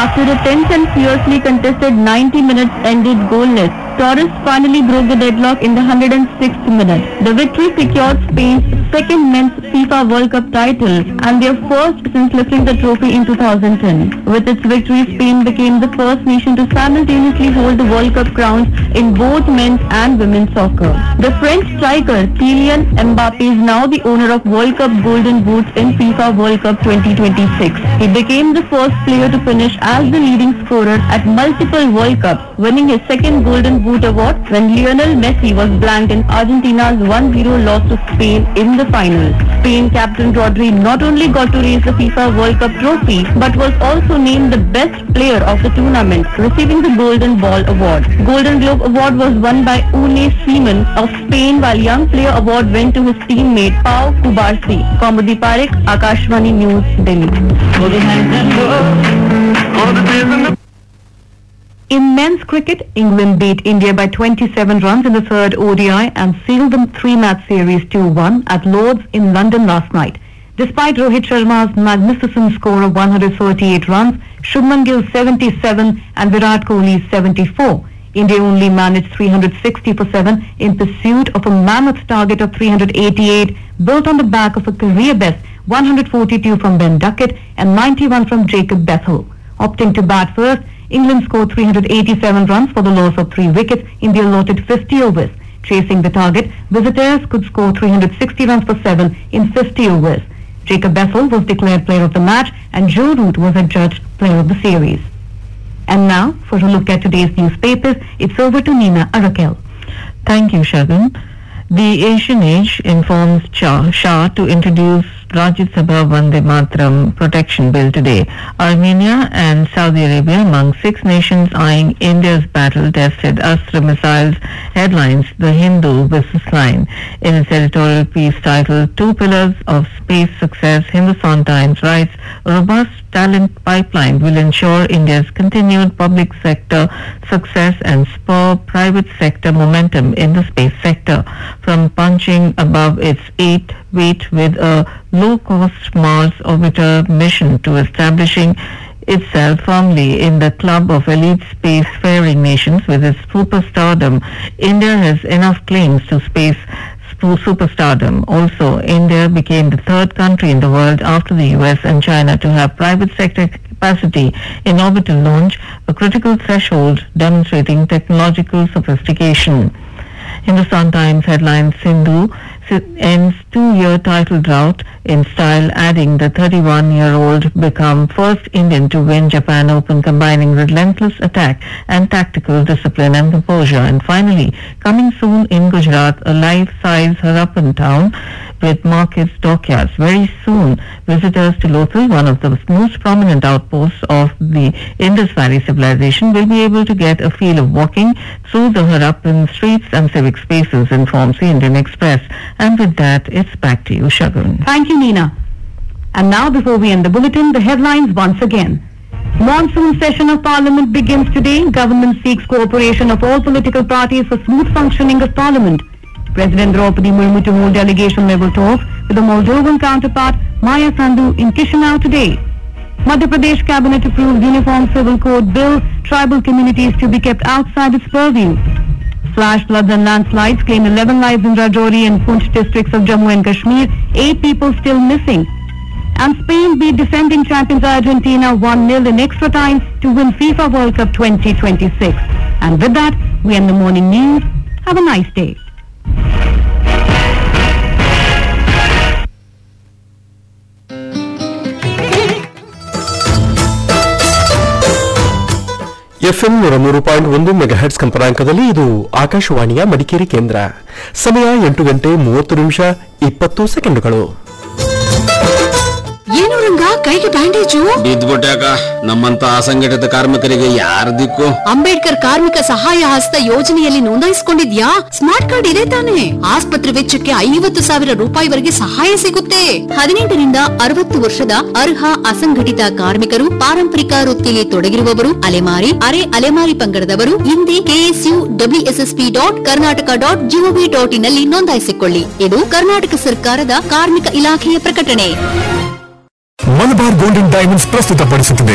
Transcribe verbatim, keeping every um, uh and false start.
After a tense and fiercely contested ninety minutes ended goalless, Torres finally broke the deadlock in the one hundred sixth minute. The victory secured Spain's second men's FIFA World Cup title and their first since lifting the trophy in two thousand ten. With its victory, Spain became the first nation to simultaneously hold the World Cup crowns in both men's and women's soccer. The French striker Kylian Mbappe is now the owner of World Cup Golden Boots in FIFA World Cup twenty twenty-six. He became the first player to finish as the leading scorer at multiple World Cups, winning his second Golden Boot award when Lionel Messi was blanked in Argentina's one zero loss to Spain in the final. Spain captain Rodri not only got to raise the FIFA World Cup trophy but was also named the best player of the tournament, receiving the Golden Ball award. Golden Globe award was won by Unai Simon of Spain, while Young Player award went to his teammate Pau Kubarsi. Kaumudi Parekh, Akashvani News, Delhi. In men's cricket, England beat India by twenty-seven runs in the third O D I and sealed the three-match series two one at Lord's in London last night. Despite Rohit Sharma's magnificent score of one hundred thirty-eight runs, Shubman Gill's seventy-seven and Virat Kohli's seventy-four, India only managed three hundred sixty for seven in pursuit of a mammoth target of three hundred eighty-eight, built on the back of a career best one hundred forty-two from Ben Duckett and ninety-one from Jacob Bethel. Opting to bat first, England scored three hundred eighty-seven runs for the loss of three wickets in the allotted fifty overs. Chasing the target, visitors could score three hundred sixty runs for seven in fifty overs. Jacob Bethel was declared player of the match and Joe Root was adjudged player of the series. And now, for a look at today's newspapers, it's over to Nina Arakel. Thank you, Shagun. The Asian Age informs Shah, Shah to introduce Rajya Sabha Vande Mataram protection bill today. Armenia and Saudi Arabia among six nations eyeing India's battle-tested Astra missiles, headlines The Hindu business line. In its editorial piece titled Two Pillars of Space Success, Hindustan Times writes, a robust talent pipeline will ensure India's continued public sector success and spur private sector momentum in the space sector. From punching above its eight weight with a low-cost Mars orbiter mission to establishing itself firmly in the club of elite spacefaring nations with its superstardom, India has enough claims to space superstardom. Also, India became the third country in the world after the U S and China to have private sector capacity in orbital launch, a critical threshold demonstrating technological sophistication. Hindustan Times headlines Sindhu ends two-year title drought in style, adding the thirty-one-year-old become first Indian to win Japan Open, combining relentless attack and tactical discipline and composure. And finally, coming soon in Gujarat, a life-size Harappan town with markets, dockyards. Very soon, visitors to Lothal, one of the most prominent outposts of the Indus Valley civilization, will be able to get a feel of walking through the Harappan streets and civic spaces, informs the Indian Express. And with that, it's back to you, Shagun. Thank you, Nina. And now, before we end the bulletin, the headlines once again. Monsoon session of Parliament begins today. Government seeks cooperation of all political parties for smooth functioning of Parliament. President Draupadi Murmu to hold delegation-level talks with the Moldovan counterpart Maya Sandu in Chisinau today. Madhya Pradesh Cabinet approves Uniform Civil Code Bill, tribal communities to be kept outside its purview. Flash floods and landslides claim eleven lives in Rajouri and Poonch districts of Jammu and Kashmir, eight people still missing. And Spain beat defending champions Argentina one nil in extra time to win FIFA World Cup twenty twenty-six. And with that, we end the morning news. Have a nice day. FM ನೂರ ಮೂರು point ಒಂದು megahertz ಕಂಪನಾಂಕದಲ್ಲಿ ಇದು ಆಕಾಶವಾಣಿಯ ಮಡಿಕೇರಿ ಕೇಂದ್ರ. ಸಮಯ ಎಂಟು ಗಂಟೆ ಮೂವತ್ತು ನಿಮಿಷ ಇಪ್ಪತ್ತು ಸೆಕೆಂಡುಗಳು. ಏನು ರಂಗ ಕೈಗೆ ಬ್ಯಾಂಡೇಜು? ಬಿದ್ದ್ಬಿಟ್ಟಾಕ ನಮ್ಮಂತ ಅಸಂಘಟಿತ ಕಾರ್ಮಿಕರಿಗೆ ಯಾರ ದಿಕ್ಕು? ಅಂಬೇಡ್ಕರ್ ಕಾರ್ಮಿಕ ಸಹಾಯ ಹಸ್ತ ಯೋಜನೆಯಲ್ಲಿ ನೋಂದಾಯಿಸಿಕೊಂಡಿದ್ಯಾ? ಸ್ಮಾರ್ಟ್ ಕಾರ್ಡ್ ಇದೆ ತಾನೆ? ಆಸ್ಪತ್ರೆ ವೆಚ್ಚಕ್ಕೆ ಐವತ್ತು ಸಾವಿರ ರೂಪಾಯಿವರೆಗೆ ಸಹಾಯ ಸಿಗುತ್ತೆ. ಹದಿನೆಂಟರಿಂದ ಅರವತ್ತು ವರ್ಷದ ಅರ್ಹ ಅಸಂಘಟಿತ ಕಾರ್ಮಿಕರು, ಪಾರಂಪರಿಕ ವೃತ್ತಿಯಲ್ಲಿ ತೊಡಗಿರುವವರು, ಅಲೆಮಾರಿ, ಅರೆ ಅಲೆಮಾರಿ ಪಂಗಡದವರು ಹಿಂದೆ KSU WSSP dot Karnataka dot gov dot in ನಲ್ಲಿ ನೋಂದಾಯಿಸಿಕೊಳ್ಳಿ. ಇದು ಕರ್ನಾಟಕ ಸರ್ಕಾರದ ಕಾರ್ಮಿಕ ಇಲಾಖೆಯ ಪ್ರಕಟಣೆ. ಮಲಬಾರ್ ಗೋಲ್ಡನ್ ಡೈಮಂಡ್ಸ್ ಪ್ರಸ್ತುತಪಡಿಸುತ್ತದೆ